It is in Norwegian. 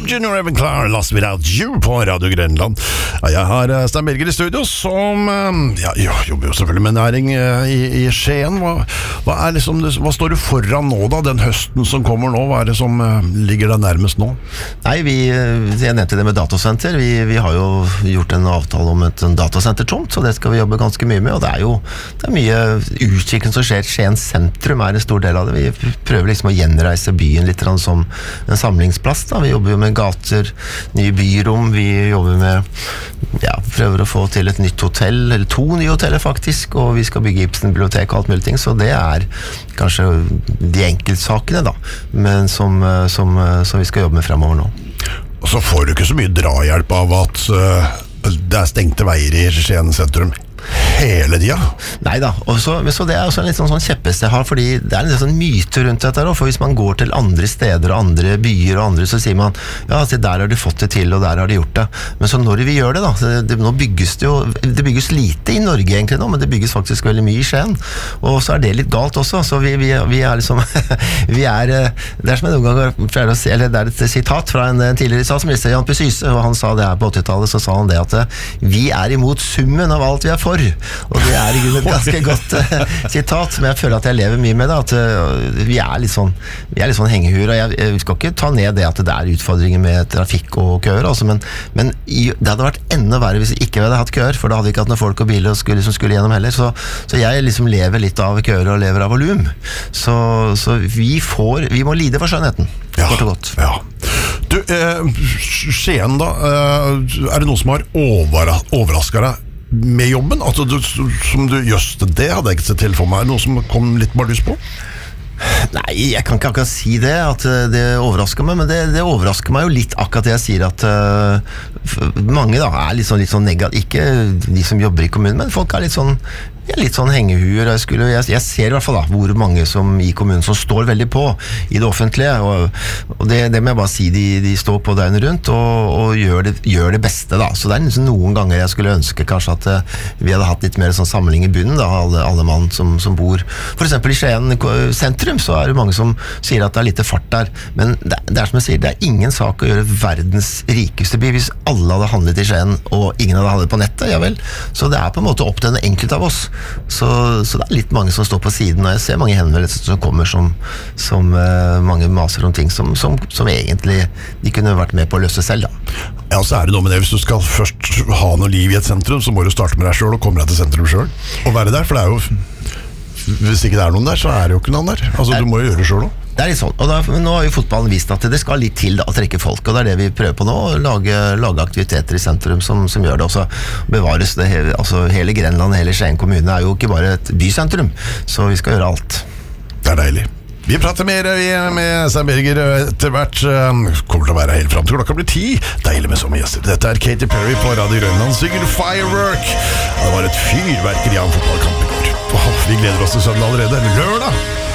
Bob Jr. Evan Clark, Lost Without You på Radio Grønland. Ja, jeg har Stein Berger i studio som jobber jo selvfølgelig med næring i Skien. Hva står du foran nå da, den høsten som kommer nå? Hva det som ligger deg nærmest nå? Nei, jeg nevnte det med datasenter. Vi har jo gjort en avtale om et datasentertomt, så det skal vi jobbe ganske mye med, og det er mye utvikling som skjer. Skien sentrum er en stor del av det. Vi prøver liksom å gjenreise byen litt som en samlingsplass da. Vi jobber jo med gater, nye byrom, vi jobber med prøver å få til et nytt hotell, eller 2 nye hoteller faktisk, og vi skal bygge Ibsen-bibliotek og alt mulig ting, så det er kanskje de enkeltsakene da, men som vi skal jobbe med fremover nå. Og så får du ikke så mye drahjelp av at det er stengte veier i Skien sentrum hele tida. Neida, så det er også en litt sånn kjeppest jeg har, fordi det er en sånn myte rundt dette, for hvis man går til andre steder og andre byer og andre, så sier man, ja, se, der har de fått det til, og der har de gjort det. Men så når vi gjør det da, nå bygges det jo, det bygges lite i Norge egentlig nå, men det bygges faktisk veldig mye i Skien, og så er det litt galt også, så vi er liksom, det er som jeg noen ganger pleier å si, eller det er et sitat fra en tidligere statsminister, Jan P. Syse, og han sa det her på 80-tallet, så sa han det at vi er imot summen av alt vi er for, og det er i grunnen et ganske godt sitat, men jeg føler at jeg lever mye med det, at vi er litt sånn hengehuer, og jeg skal ikke ta ned det at det er utfordringer med trafikk og køer, altså, men det hadde vært enda verre hvis vi ikke hadde hatt køer, for da hadde vi ikke hatt noen folk og biler som skulle gjennom heller, så jeg liksom lever litt av køer og lever av volum, så vi må lide for skjønnheten, kort og godt. Ja. Du, Skien da, er det noe som har overrasket deg med jobben? Altså, det hadde jeg ikke sett til for meg. Noe som kom litt bardus på? Nei, jeg kan ikke akkurat si det, at det overrasker meg, men det overrasker meg jo litt akkurat det jeg sier, at mange da er litt sånn negativt, ikke de som jobber i kommunen, men folk er litt sånn hengehuer. Jeg ser i hvert fall da hvor mange som i kommunen som står veldig på i det offentlige, og det må jeg bare si, de står på døgnet rundt og gjør det beste da, så det er liksom noen ganger jeg skulle ønske kanskje at vi hadde hatt litt mer sånn samling i bunnen da, alle mann som bor for eksempel i Skien sentrum, så er det mange som sier at det er litt fart der, men det er som jeg sier, det er ingen sak å gjøre verdens rikeste by hvis alle hadde handlet i Skien og ingen hadde handlet på nettet, ja vel, så det er på en måte opp til den enkelte av oss. Så det er litt mange som står på siden, og jeg ser mange henvendelser som kommer som mange maser om ting som egentlig de kunne vært med på å løse selv da. Ja, så er det noe med det, hvis du skal først ha noe liv i et sentrum, så må du starte med deg selv og komme deg til sentrum selv og være der, for det er jo hvis ikke det er noen der, så er det jo ikke noen der, altså du må jo gjøre det selv også. Det er litt sånn, og nå har jo fotballen vist at det skal litt til da, å trekke folk, og det er det vi prøver på nå, å lage aktiviteter i sentrum som gjør det også, bevares det, altså hele Grenland, hele Skien kommune er jo ikke bare et bysentrum, så vi skal gjøre alt. Det er deilig. Vi prater mer med Stein Berger etter hvert, kommer til å være helt frem til klokka blir 10, deilig med så mye gjester. Dette er Katy Perry på Radio Grønland, synger Firework, det var et fyrverkeri av en fotballkamp i går. Vi gleder oss til søndag allerede, lørdag.